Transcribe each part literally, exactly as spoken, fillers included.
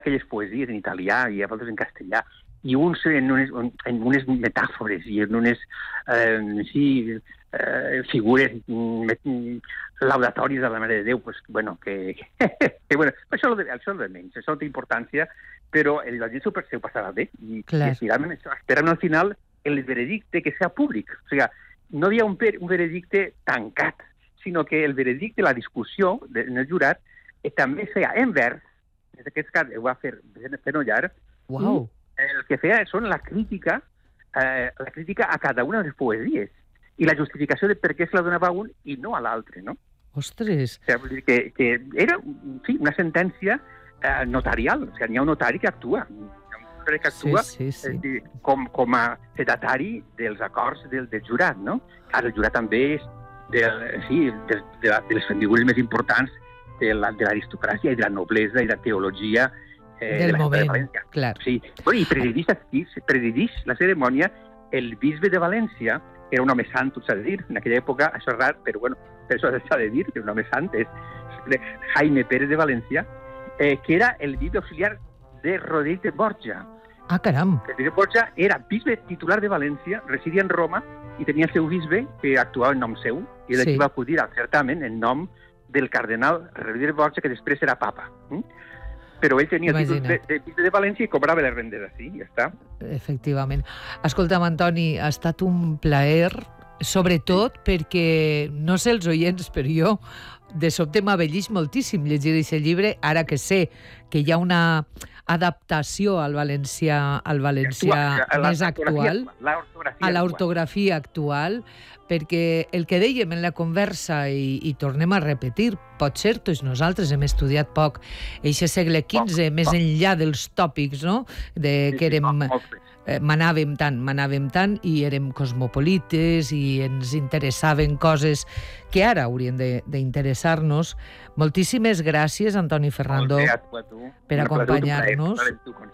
aquelles poesies en italià i a voltes en castellà, i uns en unes, en unes metàfores i en unes eh, sí, eh, figures mm, laudatòries de la Mare de Déu, pues, bueno, que, que bueno, això, això és de menys, això no té importància, però el llegir s'ho ho passarà bé, i, i esperem, esperem al final el veredicte que sea públic. O sigui, no hi ha un, un veredicte tancat, sinó que el veredicte, la discussió de, en el jurat, eh, també feia en vers, en aquest cas ho va fer Fenollar, wow. i el que feia són la crítica, eh, la crítica a cada una de les poesies i la justificació de per què se la donava a un i no a l'altre, no? Ostres! O sigui, vull dir que, que era, sí, una sentència eh, notarial, o sigui, n'hi ha un notari que actua, que actua sí, sí, sí. Eh, com, com a fedatari dels acords del, del jurat, no? Ara, el jurat també és de, sí, de, de, de les figures més importants de l'aristocràcia i de la noblesa i de la teologia eh, del de la moment, de València. Clar. Sí. Bueno, i presideix, presideix la cerimònia el bisbe de València, que era un home sant, tot s'ha de dir, en aquella època, això és rar, però bueno, per això s'ha de dir, que era un home sant, és Jaime Pérez de València, eh, que era el bisbe auxiliar de Roderic de Borja. Ah, caram! Roderic de Borja era bisbe titular de València, residia en Roma i tenia el seu bisbe que actuava en nom seu, i ell sí. va acudir al certamen en nom del cardenal Roderic de Borja, que després era papa. Mm? Però ell tenia el títol de, de bisbe de València i cobrava les rendes així, ja està. Efectivament. Escolta'm, Antoni, ha estat un plaer, sobretot perquè, no sé els oients, però jo de sobte m'abellís moltíssim llegir aquest llibre, ara que sé que hi ha una adaptació al valencià, al valencià més actual, a l'ortografia actual, perquè el que dèiem en la conversa, i, i tornem a repetir, pot ser, tots nosaltres hem estudiat poc eixe segle quinze, poc, més poc. enllà dels tòpics, no?, de que érem... Eh, manàvem tant, manàvem tant i érem cosmopolites i ens interessaven coses que ara haurien d'interessar-nos. Moltíssimes gràcies, Antoni Ferrando, per acompanyar-nos.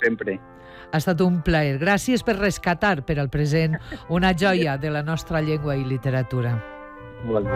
Ha estat un plaer. Gràcies per rescatar per al present una joia de la nostra llengua i literatura.